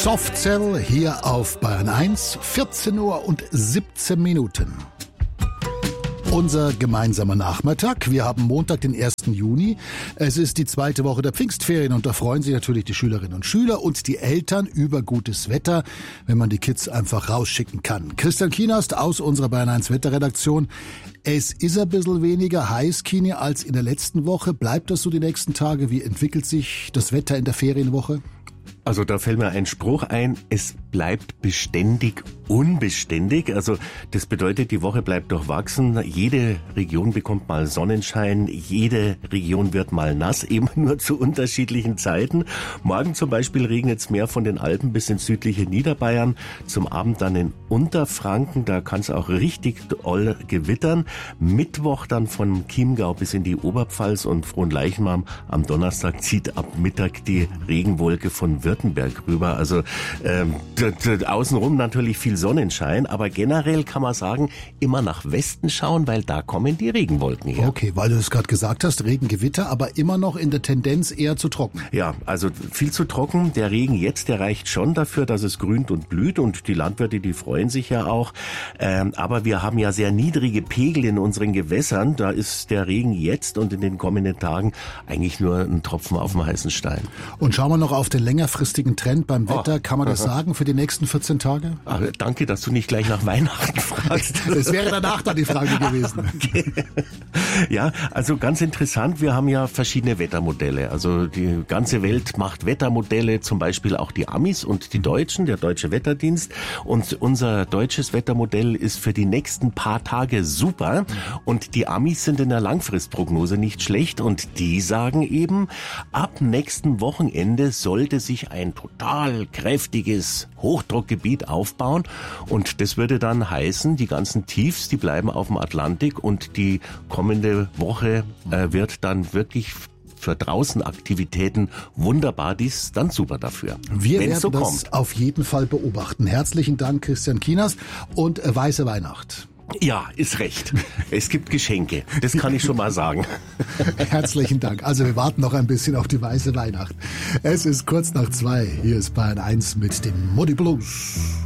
Softzell hier auf Bayern 1, 14 Uhr und 17 Minuten. Unser gemeinsamer Nachmittag. Wir haben Montag, den 1. Juni. Es ist die zweite Woche der Pfingstferien und da freuen sich natürlich die Schülerinnen und Schüler und die Eltern über gutes Wetter, wenn man die Kids einfach rausschicken kann. Christian Kienast aus unserer Bayern 1 Wetterredaktion. Es ist ein bisschen weniger heiß, Kini, als in der letzten Woche. Bleibt das so die nächsten Tage? Wie entwickelt sich das Wetter in der Ferienwoche? Also da fällt mir ein Spruch ein, es bleibt beständig unbeständig. Also das bedeutet, die Woche bleibt durchwachsen. Jede Region bekommt mal Sonnenschein, jede Region wird mal nass, eben nur zu unterschiedlichen Zeiten. Morgen zum Beispiel regnet es mehr von den Alpen bis ins südliche Niederbayern. Zum Abend dann in Unterfranken, da kann es auch richtig doll gewittern. Mittwoch dann von Chiemgau bis in die Oberpfalz und Frohnleichnam. Am Donnerstag zieht ab Mittag die Regenwolke von Württemberg rüber. Also außenrum natürlich viel Sonnenschein, aber generell kann man sagen, immer nach Westen schauen, weil da kommen die Regenwolken her. Okay, weil du es gerade gesagt hast, Regengewitter, aber immer noch in der Tendenz eher zu trocken. Ja, also viel zu trocken. Der Regen jetzt, der reicht schon dafür, dass es grünt und blüht und die Landwirte, die freuen sich ja auch. Aber wir haben ja sehr niedrige Pegel in unseren Gewässern. Da ist der Regen jetzt und in den kommenden Tagen eigentlich nur ein Tropfen auf dem heißen Stein. Und schauen wir noch auf den längerfristigen Trend beim Wetter. Kann man das sagen für die nächsten 14 Tage? Ach, danke, dass du nicht gleich nach Weihnachten fragst. Das wäre danach dann die Frage gewesen. Okay. Ja, also ganz interessant, wir haben ja verschiedene Wettermodelle. Also die ganze Welt macht Wettermodelle, zum Beispiel auch die Amis und die Deutschen, der Deutsche Wetterdienst. Und unser deutsches Wettermodell ist für die nächsten paar Tage super. Und die Amis sind in der Langfristprognose nicht schlecht. Und die sagen eben, ab nächsten Wochenende sollte sich ein total kräftiges Hochdruckgebiet aufbauen. Und das würde dann heißen, die ganzen Tiefs, die bleiben auf dem Atlantik und die kommende Woche wird dann wirklich für Draußenaktivitäten wunderbar, die ist dann super dafür. Wir werden das auf jeden Fall beobachten. Herzlichen Dank, Christian Kienast, und weiße Weihnacht. Ja, ist recht. Es gibt Geschenke, das kann ich schon mal sagen. Herzlichen Dank. Also wir warten noch ein bisschen auf die weiße Weihnacht. Es ist kurz nach 2. Hier ist Bayern 1 mit dem Muddy Blues.